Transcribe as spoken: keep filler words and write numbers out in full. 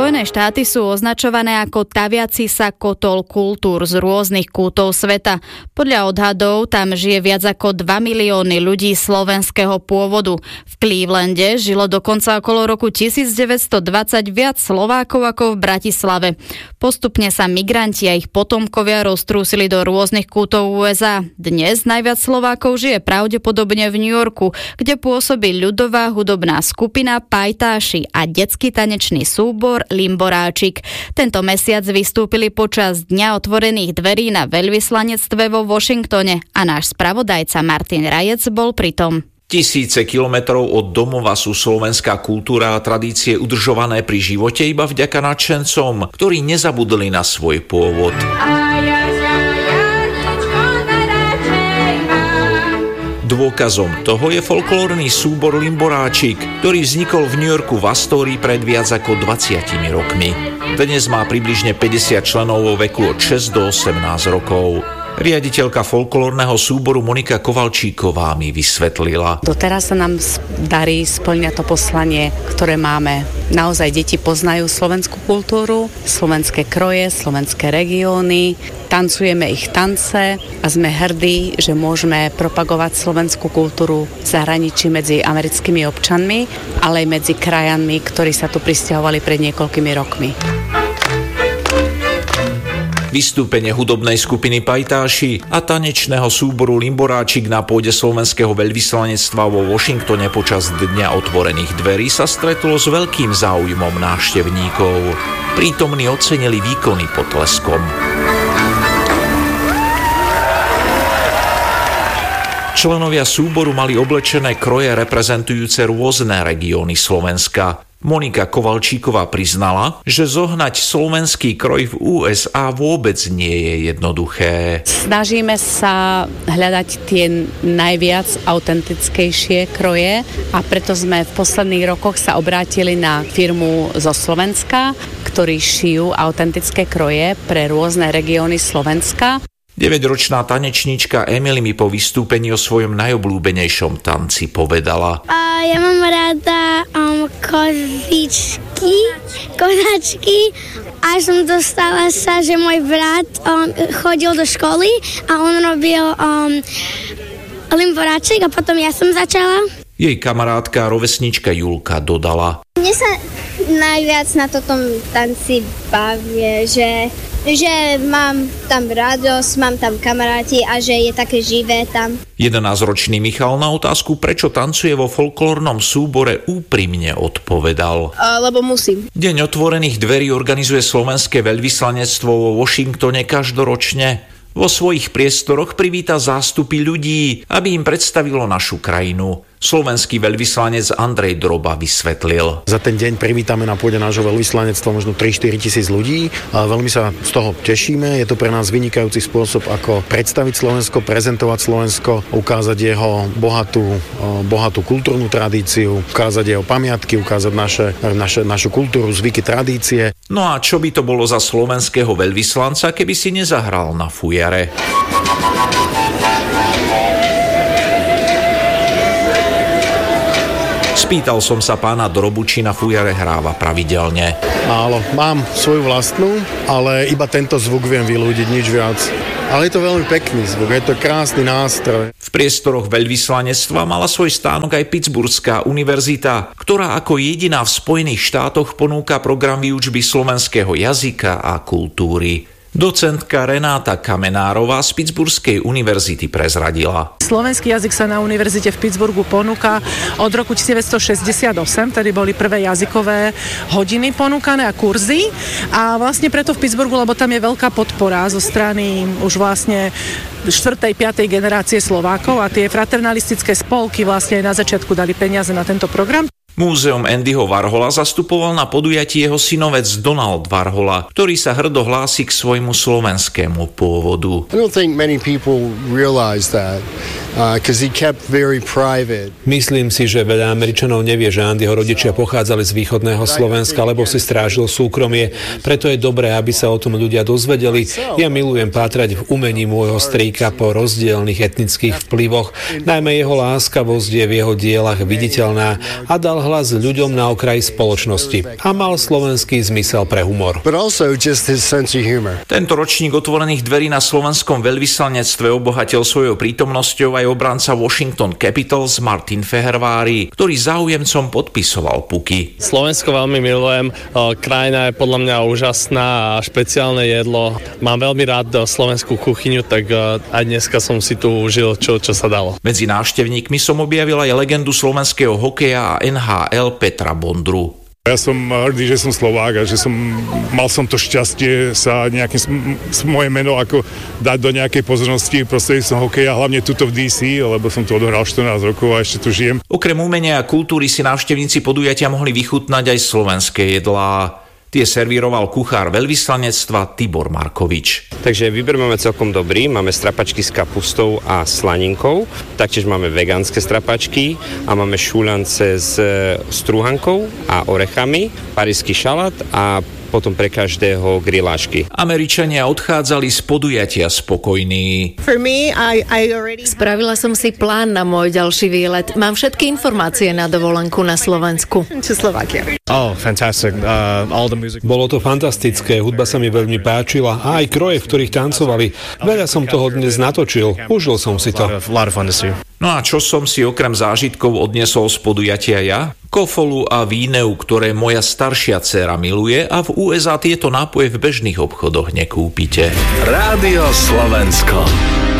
Spojené štáty sú označované ako taviaci sa kotol kultúr z rôznych kútov sveta. Podľa odhadov tam žije viac ako dva milióny ľudí slovenského pôvodu. V Clevelande žilo dokonca okolo roku devätnásťstodvadsať viac Slovákov ako v Bratislave. Postupne sa migranti a ich potomkovia roztrúsili do rôznych kútov ú es á. Dnes najviac Slovákov žije pravdepodobne v New Yorku, kde pôsobí ľudová hudobná skupina Pajtáši a detský tanečný súbor Limboráčik. Tento mesiac vystúpili počas Dňa otvorených dverí na veľvyslanectve vo Washingtone a náš spravodajca Martin Rajec bol pritom. Tisíce kilometrov od domova sú slovenská kultúra a tradície udržované pri živote iba vďaka nadšencom, ktorí nezabudli na svoj pôvod. Dôkazom toho je folklórny súbor Limboráčik, ktorý vznikol v New Yorku v Astórii pred viac ako dvadsiatimi rokmi. Dnes má približne päťdesiat členov vo veku od šesť do osemnásť rokov. Riaditeľka folklórneho súboru Monika Kovalčíková mi vysvetlila. Doteraz sa nám darí splňať to poslanie, ktoré máme. Naozaj deti poznajú slovenskú kultúru, slovenské kroje, slovenské regióny, tancujeme ich tance a sme hrdí, že môžeme propagovať slovenskú kultúru v zahraničí medzi americkými občanmi, ale aj medzi krajanmi, ktorí sa tu prisťahovali pred niekoľkými rokmi. Vystúpenie hudobnej skupiny Pajtáši a tanečného súboru Limboráčik na pôde slovenského veľvyslanectva vo Washingtone počas Dňa otvorených dverí sa stretlo s veľkým záujmom návštevníkov. Prítomní ocenili výkony potleskom. Členovia súboru mali oblečené kroje reprezentujúce rôzne regióny Slovenska. Monika Kovalčíková priznala, že zohnať slovenský kroj v ú es á vôbec nie je jednoduché. Snažíme sa hľadať tie najviac autentickejšie kroje a preto sme v posledných rokoch sa obrátili na firmu zo Slovenska, ktorí šijú autentické kroje pre rôzne regióny Slovenska. deväťročná tanečníčka Emily mi po vystúpení o svojom najobľúbenejšom tanci povedala. A ja mám rada um, kozičky, kozačky a som dostala sa, že môj brat um, chodil do školy a on robil um, limboráčik a potom ja som začala. Jej kamarátka a rovesnička Julka dodala. Mne sa najviac na toto tanci bavie, že že mám tam radosť, mám tam kamaráti a že je také živé tam. jedenásťročný Michal na otázku, prečo tancuje vo folklórnom súbore, úprimne odpovedal. A, lebo musím. Deň otvorených dverí organizuje slovenské veľvyslanectvo vo Washingtone každoročne. Vo svojich priestoroch privíta zástupy ľudí, aby im predstavilo našu krajinu. Slovenský veľvyslanec Andrej Droba vysvetlil. Za ten deň privítame na pôde nášho veľvyslanectva možno tri štyri tisíc ľudí a veľmi sa z toho tešíme. Je to pre nás vynikajúci spôsob, ako predstaviť Slovensko, prezentovať Slovensko, ukázať jeho bohatú, bohatú kultúrnu tradíciu, ukázať jeho pamiatky, ukázať naše, naše, našu kultúru, zvyky, tradície. No a čo by to bolo za slovenského veľvyslanca, keby si nezahral na fujare? Spýtal som sa pána Drobu, či na fujare hráva pravidelne. Áno, mám svoju vlastnú, ale iba tento zvuk viem vyľúdiť, nič viac. Ale je to veľmi pekný zvuk, je to krásny nástroj. V priestoroch veľvyslanectva mala svoj stánok aj Pittsburghská univerzita, ktorá ako jediná v Spojených štátoch ponúka program výučby slovenského jazyka a kultúry. Docentka Renáta Kamenárová z Pittsburghskej univerzity prezradila. Slovenský jazyk sa na univerzite v Pittsburghu ponúka od roku devätnásťstošesťdesiatosem, tedy boli prvé jazykové hodiny ponúkané a kurzy. A vlastne preto v Pittsburghu, lebo tam je veľká podpora zo strany už vlastne štvrtej, piatej generácie Slovákov a tie fraternalistické spolky vlastne aj na začiatku dali peniaze na tento program. Múzeum Andyho Warhola zastupoval na podujatí jeho synovec Donald Warhola, ktorý sa hrdo hlási k svojmu slovenskému pôvodu. I don't think many people realize that because uh, he kept very private. Myslím si, že veľa Američanov nevie, že Andyho rodičia pochádzali z východného Slovenska, lebo si strážil súkromie. Preto je dobré, aby sa o tom ľudia dozvedeli. Ja milujem pátrať v umení môjho strýka po rozdielnych etnických vplyvoch. Najmä jeho láskavosť je v jeho dielach viditeľná a dal hlas ľuďom na okraji spoločnosti. A mal slovenský zmysel pre humor. Tento ročník otvorených dverí na slovenskom veľvyslanectve obohatil svojou prítomnosťou aj obranca Washington Capitals Martin Fehervári, ktorý záujemcom podpisoval puky. Slovensko veľmi milujem, krajina je podľa mňa úžasná a špeciálne jedlo. Mám veľmi rád slovenskú kuchyňu, tak aj dneska som si tu užil, čo, čo sa dalo. Medzi návštevníkmi som objavil aj legendu slovenského hokeja a en há el Petra Bondru. Ja som hrdý, že som Slovák a že som, mal som to šťastie sa nejakým moje meno ako dať do nejakej pozornosti prostredníctvom hokeja, hlavne tuto v dé cé, lebo som tu odohral štrnásť rokov a ešte tu žijem. Okrem umenia a kultúry si návštevníci podujatia mohli vychutnať aj slovenské jedlá. Tie servíroval kuchár veľvyslanectva Tibor Markovič. Takže výber máme celkom dobrý, máme strapačky s kapustou a slaninkou, taktiež máme vegánske strapačky a máme šúľance s strúhankou a orechami, parížsky šalát a potom pre každého grilášky. Američania odchádzali z podujatia spokojní. Spravila som si plán na môj ďalší výlet. Mám všetky informácie na dovolenku na Slovensku. Oh, fantastic. Uh, all the music. Bolo to fantastické, hudba sa mi veľmi páčila a aj kroje, v ktorých tancovali. Veľa som toho dnes natočil, užil som si to. No a čo som si okrem zážitkov odnesol z podujatia ja? Kofolu a víneu, ktoré moja staršia dcéra miluje a v ú es á tieto nápoje v bežných obchodoch nekúpite. Rádio Slovensko.